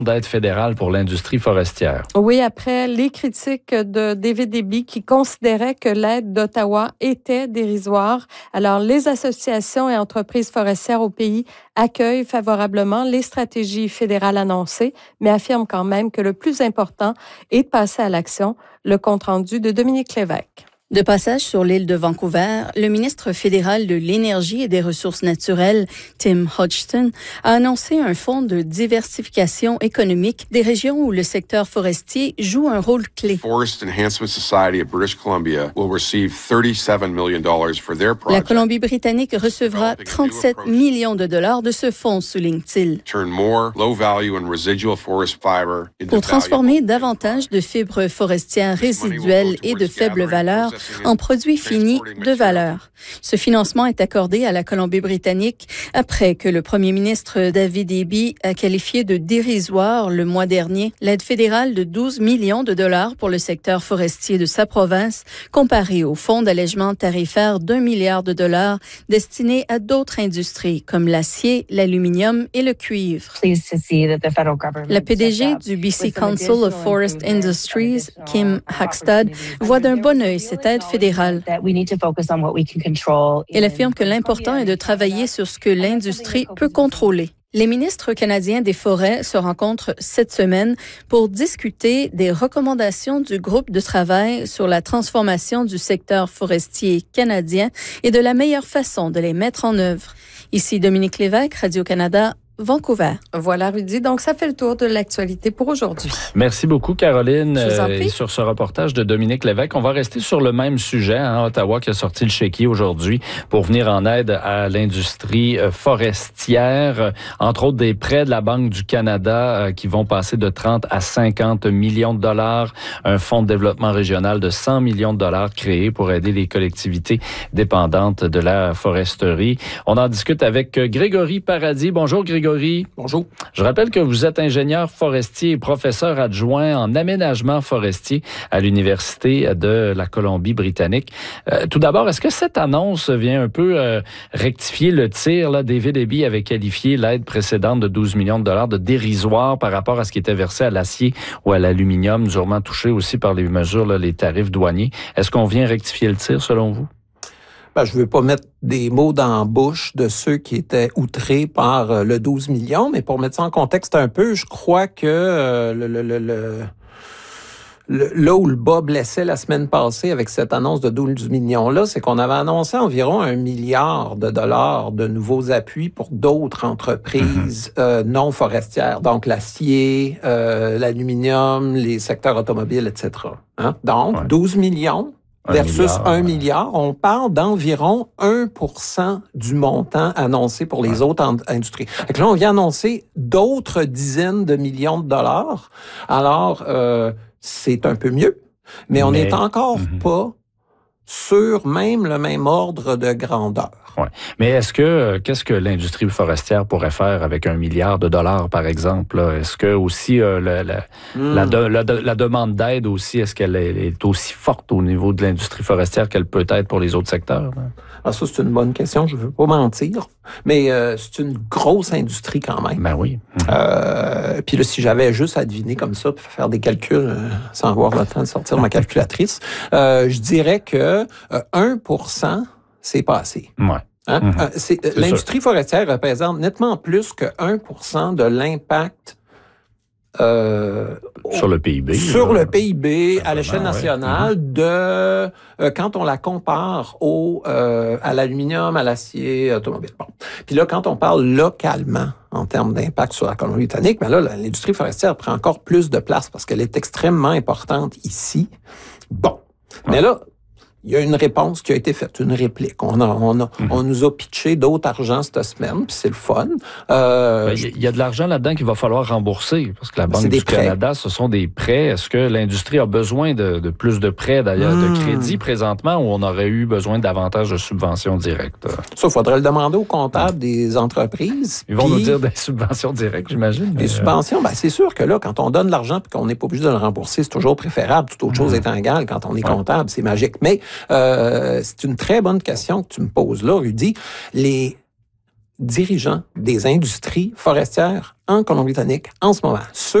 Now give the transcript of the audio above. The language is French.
d'aide fédérale pour l'industrie forestière. Oui, après les critiques de DVDB qui considéraient que l'aide d'Ottawa était dérisoire. Alors, les associations et entreprises forestières au pays accueillent favorablement les stratégies fédérales annoncées, mais affirment quand même que le plus important est de passer à l'action. Le compte-rendu de Dominique Lévesque. De passage sur l'île de Vancouver, le ministre fédéral de l'Énergie et des Ressources naturelles, Tim Hodgson, a annoncé un fonds de diversification économique des régions où le secteur forestier joue un rôle clé. Forest Enhancement Society of British Columbia will receive $37 million for their project. La Colombie-Britannique recevra 37 millions de dollars de ce fonds, souligne-t-il. Pour transformer davantage de fibres forestières résiduelles et de faible valeur en produits finis de valeur. Ce financement est accordé à la Colombie-Britannique après que le premier ministre David Eby a qualifié de dérisoire le mois dernier l'aide fédérale de 12 millions de dollars pour le secteur forestier de sa province, comparé au fonds d'allègement tarifaire d'1 milliard de dollars destiné à d'autres industries comme l'acier, l'aluminium et le cuivre. La PDG du BC Council of Forest Industries, Kim Hackstad, voit d'un bon œil cette aide fédérale. Elle affirme que l'important est de travailler sur ce que l'industrie peut contrôler. Les ministres canadiens des Forêts se rencontrent cette semaine pour discuter des recommandations du groupe de travail sur la transformation du secteur forestier canadien et de la meilleure façon de les mettre en œuvre. Ici Dominique Lévesque, Radio-Canada, Vancouver. Voilà, Rudy. Donc, ça fait le tour de l'actualité pour aujourd'hui. Merci beaucoup, Caroline. Je vous en prie. Et sur ce reportage de Dominique Lévesque, on va rester sur le même sujet. Ottawa qui a sorti le chéquier aujourd'hui pour venir en aide à l'industrie forestière. Entre autres, des prêts de la Banque du Canada qui vont passer de 30 à 50 millions de dollars. Un fonds de développement régional de 100 millions de dollars créé pour aider les collectivités dépendantes de la foresterie. On en discute avec Grégory Paradis. Bonjour, Grégory. Bonjour. Je rappelle que vous êtes ingénieur forestier et professeur adjoint en aménagement forestier à l'Université de la Colombie-Britannique. Tout d'abord, est-ce que cette annonce vient un peu rectifier le tir? Là, David Eby avait qualifié l'aide précédente de 12 millions de dollars de dérisoire par rapport à ce qui était versé à l'acier ou à l'aluminium, durement touché aussi par les mesures, là, les tarifs douaniers. Est-ce qu'on vient rectifier le tir, selon vous? Je ne veux pas mettre des mots dans la bouche de ceux qui étaient outrés par le 12 millions, mais pour mettre ça en contexte un peu, je crois que là où le bas blessait la semaine passée avec cette annonce de 12 millions-là, c'est qu'on avait annoncé environ 1 milliard de dollars de nouveaux appuis pour d'autres entreprises non forestières, donc l'acier, l'aluminium, les secteurs automobiles, etc. Donc, 12 millions versus 1 milliard, on parle d'environ 1% du montant annoncé pour les autres industries. Donc là, on vient annoncer d'autres dizaines de millions de dollars. Alors, c'est un peu mieux, mais on n'est encore pas sur même le même ordre de grandeur. Ouais. Mais qu'est-ce que l'industrie forestière pourrait faire avec 1 milliard de dollars, par exemple? Là? Est-ce que aussi la demande d'aide aussi, est-ce qu'elle est aussi forte au niveau de l'industrie forestière qu'elle peut être pour les autres secteurs? Là? Ah, ça, c'est une bonne question, je ne veux pas mentir, mais c'est une grosse industrie quand même. Ben oui. Puis là, si j'avais juste à deviner comme ça, puis faire des calculs sans avoir le temps de sortir ma calculatrice, je dirais que 1%, c'est pas assez. Ouais. L'industrie forestière représente nettement plus que 1% de l'impact sur le PIB. Sur le PIB à l'échelle nationale quand on la compare à l'aluminium, à l'acier automobile. Bon. Puis là, quand on parle localement en termes d'impact sur la Colombie-Britannique, mais là, l'industrie forestière prend encore plus de place parce qu'elle est extrêmement importante ici. Bon. Mais là, il y a une réponse qui a été faite, une réplique. On nous a pitché d'autres argent cette semaine, puis c'est le fun. Il y a de l'argent là-dedans qu'il va falloir rembourser, parce que la Banque du Canada, ce sont des prêts. Est-ce que l'industrie a besoin de plus de prêts, d'ailleurs, de crédits présentement, ou on aurait eu besoin davantage de subventions directes? Ça, il faudrait le demander aux comptables des entreprises. Ils vont nous dire des subventions directes, j'imagine. Des subventions, c'est sûr que là, quand on donne de l'argent et qu'on n'est pas obligé de le rembourser, c'est toujours préférable. Toute autre chose étant égale, quand on est comptable, c'est magique. Mais c'est une très bonne question que tu me poses là, Rudy. dirigeants des industries forestières en Colombie-Britannique en ce moment.